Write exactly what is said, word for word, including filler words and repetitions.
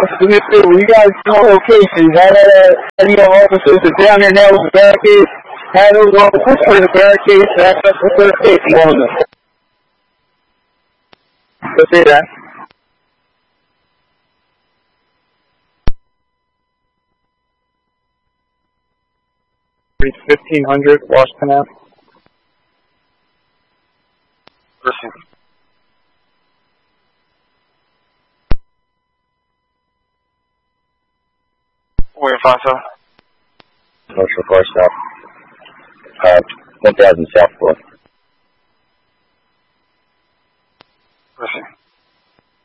you guys know locations. Have uh, any officers are down there now with the barricades. Have those officers for the barricades. That's what they're safety on them. Let's say that. fifteen hundred Washington Ave. Listen. Where five seven? Commercial car stop. Uh, one thousand South Floor. Listen.